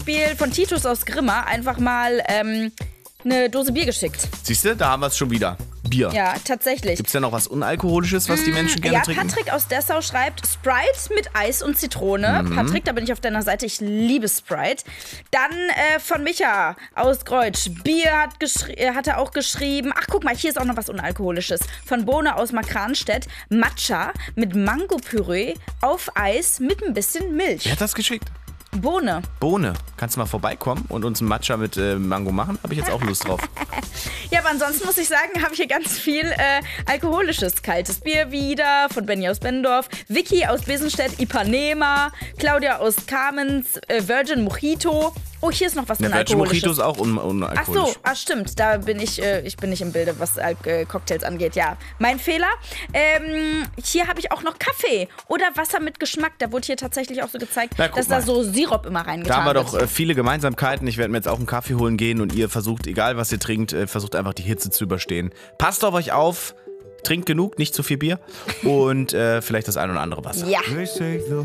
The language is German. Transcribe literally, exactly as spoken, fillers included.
Beispiel von Titus aus Grimma einfach mal ähm, eine Dose Bier geschickt. Siehst du, da haben wir es schon wieder. Bier. Ja, tatsächlich. Gibt es denn noch was Unalkoholisches, was die Menschen gerne ja, trinken? Patrick aus Dessau schreibt Sprite mit Eis und Zitrone. Mhm. Patrick, da bin ich auf deiner Seite. Ich liebe Sprite. Dann äh, von Micha aus Greutsch. Bier hat, äh, hat er auch geschrieben. Ach, guck mal, hier ist auch noch was Unalkoholisches. Von Bohne aus Markranstädt. Matcha mit Mango-Püree auf Eis mit ein bisschen Milch. Wer hat das geschickt? Bohne. Bohne. Kannst du mal vorbeikommen und uns einen Matcha mit äh, Mango machen? Habe ich jetzt auch Lust drauf. Ja, aber ansonsten muss ich sagen, habe ich hier ganz viel äh, alkoholisches. Kaltes Bier wieder von Benny aus Bendorf, Vicky aus Besenstedt, Ipanema, Claudia aus Kamenz, äh, Virgin Mojito. Oh, hier ist noch was ja, Unalkoholisches. Virgin Mojito ist auch un unalkoholisch. Ach so, ah, stimmt. Da bin ich, äh, ich bin nicht im Bilde, was Al äh, Cocktails angeht. Ja, mein Fehler. Ähm, hier habe ich auch noch Kaffee oder Wasser mit Geschmack. Da wurde hier tatsächlich auch so gezeigt, Na, dass mal. da so Sirup immer reingetan wird. Da haben wir doch äh, viele Gemeinsamkeiten. Ich werde mir jetzt auch einen Kaffee holen gehen und ihr versucht, egal was ihr trinkt, äh, versucht einfach die Hitze zu überstehen. Passt auf euch auf, trinkt genug, nicht zu viel Bier und äh, vielleicht das ein oder andere Wasser. Ja.